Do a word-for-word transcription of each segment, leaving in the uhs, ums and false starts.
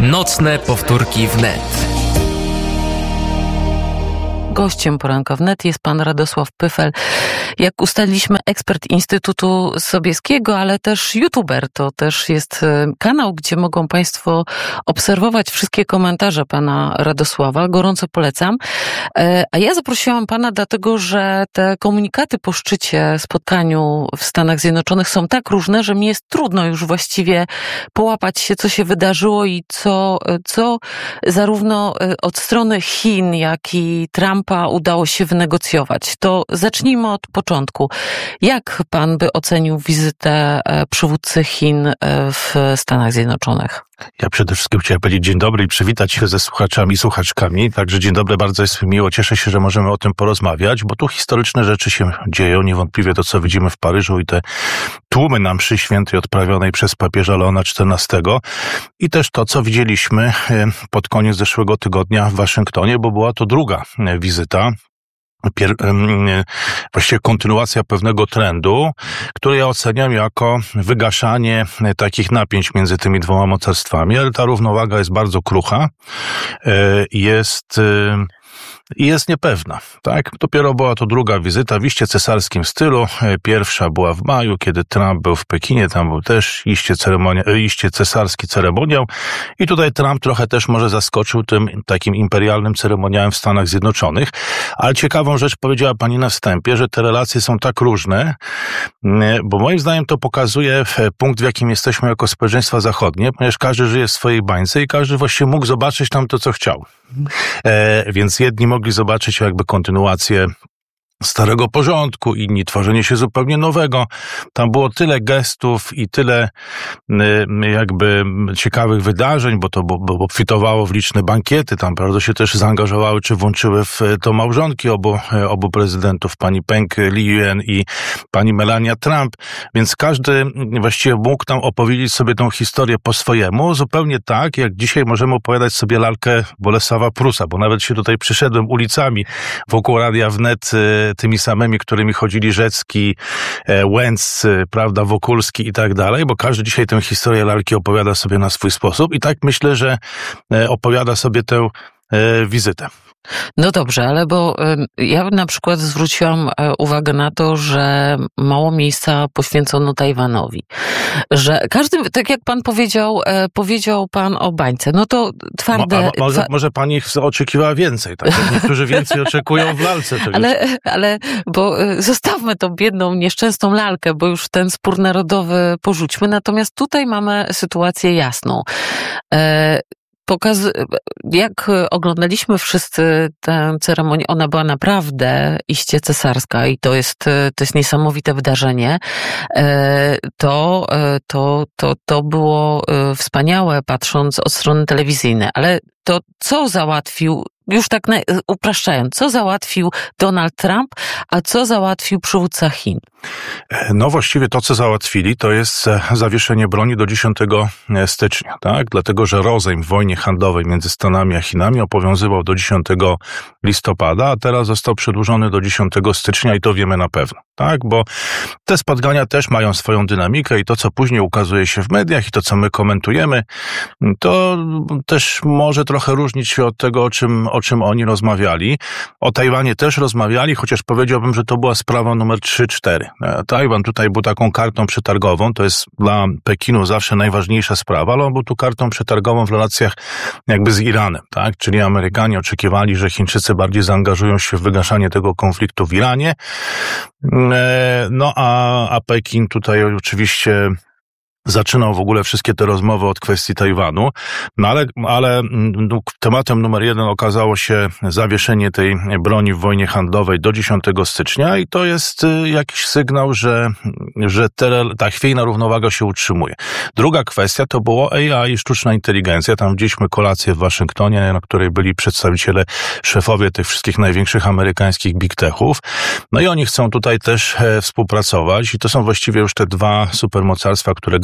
Nocne powtórki wnet. Gościem Poranka Wnet jest pan Radosław Pyfel. Jak ustaliliśmy, ekspert Instytutu Sobieskiego, ale też youtuber. To też jest kanał, gdzie mogą państwo obserwować wszystkie komentarze pana Radosława. Gorąco polecam. A ja zaprosiłam pana dlatego, że te komunikaty po szczycie, spotkaniu w Stanach Zjednoczonych są tak różne, że mi jest trudno już właściwie połapać się, co się wydarzyło i co, co zarówno od strony Chin, jak i Trumpa udało się wynegocjować. To zacznijmy od początku. Jak pan by ocenił wizytę przywódcy Chin w Stanach Zjednoczonych? Ja przede wszystkim chciałem powiedzieć dzień dobry i przywitać się ze słuchaczami i słuchaczkami. Także dzień dobry, bardzo jest mi miło. Cieszę się, że możemy o tym porozmawiać, bo tu historyczne rzeczy się dzieją. Niewątpliwie to, co widzimy w Paryżu i te tłumy na mszy świętej odprawionej przez papieża Leona czternastego i też to, co widzieliśmy pod koniec zeszłego tygodnia w Waszyngtonie, bo była to druga wizyta. Pier, właściwie kontynuacja pewnego trendu, który ja oceniam jako wygaszanie takich napięć między tymi dwoma mocarstwami, ale ta równowaga jest bardzo krucha, jest i jest niepewna, tak? Dopiero była to druga wizyta w iście cesarskim stylu. Pierwsza była w maju, kiedy Trump był w Pekinie, tam był też iście, ceremonia, iście cesarski ceremoniał i tutaj Trump trochę też może zaskoczył tym takim imperialnym ceremoniałem w Stanach Zjednoczonych, ale ciekawą rzecz powiedziała pani na wstępie, że te relacje są tak różne, bo moim zdaniem to pokazuje punkt, w jakim jesteśmy jako społeczeństwa zachodnie, ponieważ każdy żyje w swojej bańce i każdy właściwie mógł zobaczyć tam to, co chciał. E, więc jedni mogli zobaczyć jakby kontynuację starego porządku, inni tworzenie się zupełnie nowego. Tam było tyle gestów i tyle jakby ciekawych wydarzeń, bo to bo, bo obfitowało w liczne bankiety. Tam bardzo się też zaangażowały, czy włączyły w to małżonki obu, obu prezydentów, pani Peng Liyuan i pani Melania Trump. Więc każdy właściwie mógł tam opowiedzieć sobie tą historię po swojemu, zupełnie tak, jak dzisiaj możemy opowiadać sobie lalkę Bolesława Prusa, bo nawet się tutaj przyszedłem ulicami wokół Radia Wnet, tymi samymi, którymi chodzili Rzecki, Łęcz, prawda, Wokulski i tak dalej, bo każdy dzisiaj tę historię lalki opowiada sobie na swój sposób i tak myślę, że opowiada sobie tę wizytę. No dobrze, ale bo ja na przykład zwróciłam uwagę na to, że mało miejsca poświęcono Tajwanowi. Że każdy, tak jak pan powiedział, powiedział pan o bańce, no to twarde... Mo, może, może pani oczekiwała więcej, tak? Niektórzy więcej oczekują w lalce. Czegoś. Ale, ale, bo zostawmy tą biedną, nieszczęsną lalkę, bo już ten spór narodowy porzućmy. Natomiast tutaj mamy sytuację jasną. E, Pokaz... Jak oglądaliśmy wszyscy tę ceremonię, ona była naprawdę iście cesarska i to jest, to jest niesamowite wydarzenie. To, to, to, to było wspaniałe, patrząc od strony telewizyjnej, ale to co załatwił, już tak upraszczając, co załatwił Donald Trump, a co załatwił przywódca Chin? No właściwie to, co załatwili, to jest zawieszenie broni do dziesiątego stycznia, tak? Dlatego, że rozejm w wojnie handlowej między Stanami a Chinami obowiązywał do dziesiątego listopada, a teraz został przedłużony do dziesiątego stycznia i to wiemy na pewno, tak? Bo te spotkania też mają swoją dynamikę i to, co później ukazuje się w mediach i to, co my komentujemy, to też może trochę różnić się od tego, o czym, o czym oni rozmawiali. O Tajwanie też rozmawiali, chociaż powiedziałbym, że to była sprawa numer trzy cztery. Tajwan tutaj był taką kartą przetargową, to jest dla Pekinu zawsze najważniejsza sprawa, ale on był tu kartą przetargową w relacjach jakby z Iranem, tak? Czyli Amerykanie oczekiwali, że Chińczycy bardziej zaangażują się w wygaszanie tego konfliktu w Iranie. No a, a Pekin tutaj oczywiście zaczynał w ogóle wszystkie te rozmowy od kwestii Tajwanu, no ale, ale no, tematem numer jeden okazało się zawieszenie tej broni w wojnie handlowej do dziesiątego stycznia i to jest jakiś sygnał, że, że te, ta chwiejna równowaga się utrzymuje. Druga kwestia to było A I i sztuczna inteligencja. Tam widzieliśmy kolację w Waszyngtonie, na której byli przedstawiciele, szefowie tych wszystkich największych amerykańskich big techów. No i oni chcą tutaj też współpracować i to są właściwie już te dwa supermocarstwa, które grają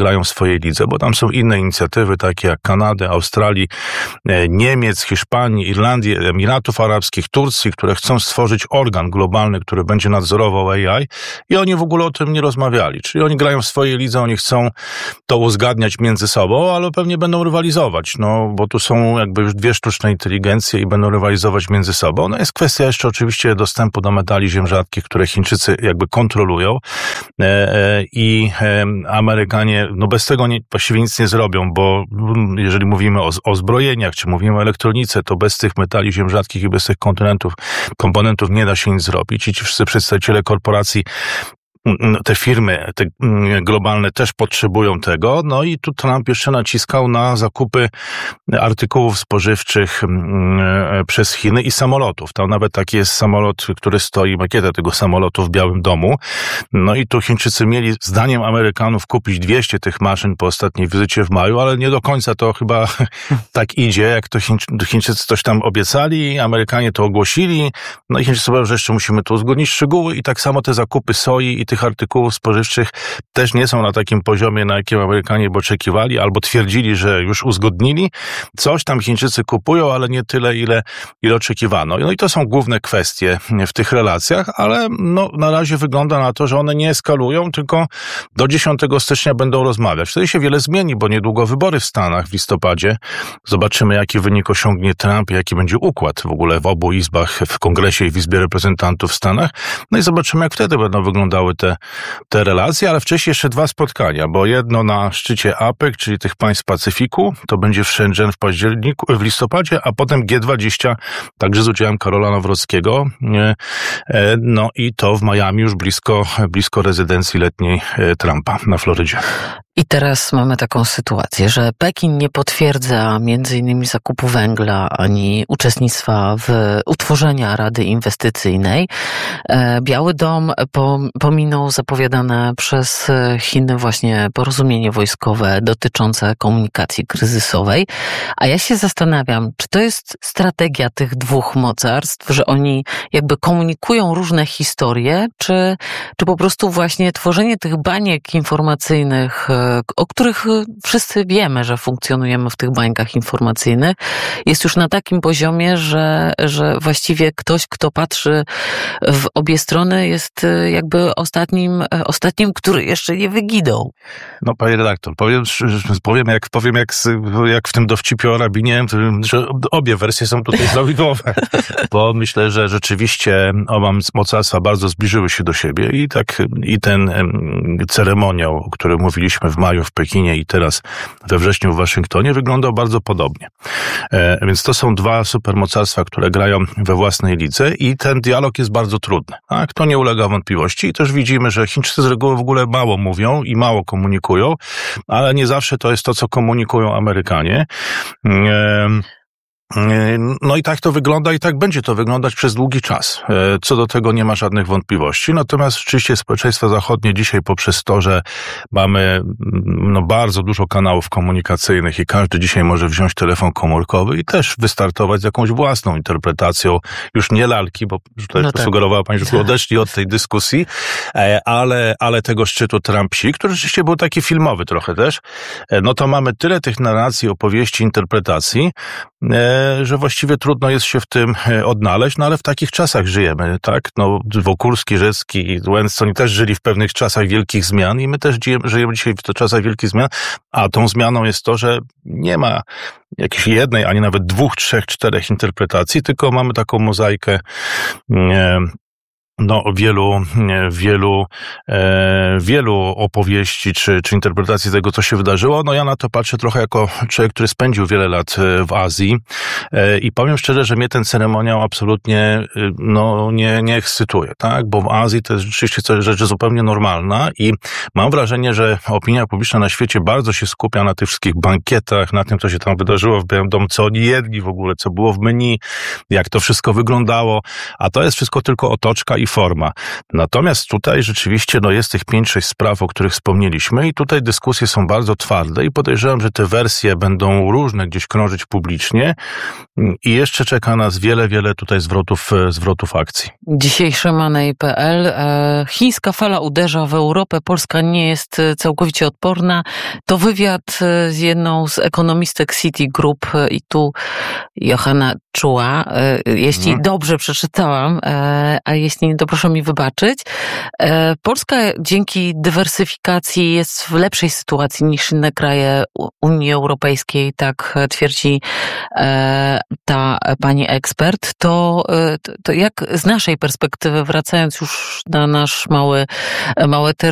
grają w swojej lidze, bo tam są inne inicjatywy, takie jak Kanady, Australii, Niemiec, Hiszpanii, Irlandii, Emiratów Arabskich, Turcji, które chcą stworzyć organ globalny, który będzie nadzorował A I i oni w ogóle o tym nie rozmawiali. Czyli oni grają w swojej lidze, oni chcą to uzgadniać między sobą, ale pewnie będą rywalizować, no bo tu są jakby już dwie sztuczne inteligencje i będą rywalizować między sobą. No jest kwestia jeszcze oczywiście dostępu do metali ziem rzadkich, które Chińczycy jakby kontrolują e, e, i e, Amerykanie, no bez tego nie, właściwie nic nie zrobią, bo jeżeli mówimy o, o zbrojeniach, czy mówimy o elektronice, to bez tych metali ziem rzadkich i bez tych komponentów, komponentów nie da się nic zrobić i ci wszyscy przedstawiciele korporacji, te firmy te globalne też potrzebują tego, no i tu Trump jeszcze naciskał na zakupy artykułów spożywczych przez Chiny i samolotów. Tam nawet taki jest samolot, który stoi, makieta tego samolotu w Białym Domu. No i tu Chińczycy mieli, zdaniem Amerykanów, kupić dwieście tych maszyn po ostatniej wizycie w maju, ale nie do końca to chyba tak idzie, jak to Chiń, Chińczycy coś tam obiecali, Amerykanie to ogłosili, no i Chińczycy mówią, że jeszcze musimy tu uzgodnić szczegóły i tak samo te zakupy soi i tych artykułów spożywczych też nie są na takim poziomie, na jakim Amerykanie by oczekiwali, albo twierdzili, że już uzgodnili. Coś tam Chińczycy kupują, ale nie tyle, ile, ile oczekiwano. No i to są główne kwestie w tych relacjach, ale no, na razie wygląda na to, że one nie eskalują, tylko do dziesiątego stycznia będą rozmawiać. Wtedy się wiele zmieni, bo niedługo wybory w Stanach w listopadzie. Zobaczymy, jaki wynik osiągnie Trump, jaki będzie układ w ogóle w obu izbach, w Kongresie i w Izbie Reprezentantów w Stanach. No i zobaczymy, jak wtedy będą wyglądały te Te, te relacje, ale wcześniej jeszcze dwa spotkania, bo jedno na szczycie A P E C, czyli tych państw Pacyfiku, to będzie w Shenzhen w październiku, w listopadzie, a potem G dwadzieścia, także z udziałem Karola Nawrockiego, no i to w Miami, już blisko, blisko rezydencji letniej Trumpa na Florydzie. I teraz mamy taką sytuację, że Pekin nie potwierdza między innymi zakupu węgla ani uczestnictwa w utworzeniu Rady Inwestycyjnej. Biały Dom pominął zapowiadane przez Chiny właśnie porozumienie wojskowe dotyczące komunikacji kryzysowej. A ja się zastanawiam, czy to jest strategia tych dwóch mocarstw, że oni jakby komunikują różne historie, czy, czy po prostu właśnie tworzenie tych baniek informacyjnych, o których wszyscy wiemy, że funkcjonujemy w tych bańkach informacyjnych, jest już na takim poziomie, że, że właściwie ktoś, kto patrzy w obie strony, jest jakby ostatnim, ostatnim, który jeszcze nie wyginął. No, panie redaktor, powiem, powiem, jak, powiem jak, jak w tym dowcipie o rabinie, że obie wersje są tutaj prawidłowe, bo myślę, że rzeczywiście oba mocarstwa bardzo zbliżyły się do siebie i tak i ten ceremoniał, o którym mówiliśmy w maju w Pekinie i teraz we wrześniu w Waszyngtonie, wyglądał bardzo podobnie. E, więc to są dwa supermocarstwa, które grają we własnej lidze i ten dialog jest bardzo trudny. Tak? To nie ulega wątpliwości i też widzimy, że Chińczycy z reguły w ogóle mało mówią i mało komunikują, ale nie zawsze to jest to, co komunikują Amerykanie. E, No i tak to wygląda i tak będzie to wyglądać przez długi czas. Co do tego nie ma żadnych wątpliwości. Natomiast rzeczywiście społeczeństwo zachodnie dzisiaj poprzez to, że mamy no, bardzo dużo kanałów komunikacyjnych i każdy dzisiaj może wziąć telefon komórkowy i też wystartować z jakąś własną interpretacją, już nie lalki, bo tutaj no tak. Sugerowała pani, że odeszli od tej dyskusji, ale, ale tego szczytu Trump-Xi, który rzeczywiście był taki filmowy trochę też, no to mamy tyle tych narracji, opowieści, interpretacji, że właściwie trudno jest się w tym odnaleźć, no ale w takich czasach żyjemy, tak? No, Wokulski, Rzecki i Łęcki, oni też żyli w pewnych czasach wielkich zmian i my też żyjemy dzisiaj w czasach wielkich zmian, a tą zmianą jest to, że nie ma jakiejś jednej, ani nawet dwóch, trzech, czterech interpretacji, tylko mamy taką mozaikę nie, no, wielu, wielu, e, wielu opowieści czy, czy interpretacji tego, co się wydarzyło. No ja na to patrzę trochę jako człowiek, który spędził wiele lat w Azji e, i powiem szczerze, że mnie ten ceremoniał absolutnie no, nie, nie ekscytuje, tak? Bo w Azji to jest rzeczywiście coś, rzecz zupełnie normalna i mam wrażenie, że opinia publiczna na świecie bardzo się skupia na tych wszystkich bankietach, na tym, co się tam wydarzyło w Białym Domu, co oni jedli w ogóle, co było w menu, jak to wszystko wyglądało, a to jest wszystko tylko otoczka i i forma. Natomiast tutaj rzeczywiście no, jest tych pięć, sześć spraw, o których wspomnieliśmy i tutaj dyskusje są bardzo twarde i podejrzewam, że te wersje będą różne gdzieś krążyć publicznie i jeszcze czeka nas wiele, wiele tutaj zwrotów, zwrotów akcji. Dzisiejszy Money kropka pe el. Chińska fala uderza w Europę, Polska nie jest całkowicie odporna. To wywiad z jedną z ekonomistek Citigroup i tu Johanna Czuła, jeśli hmm. dobrze przeczytałam, a jeśli nie, to proszę mi wybaczyć. Polska dzięki dywersyfikacji jest w lepszej sytuacji niż inne kraje Unii Europejskiej, tak twierdzi ta pani ekspert. To, to jak z naszej perspektywy, wracając już na nasz mały, małe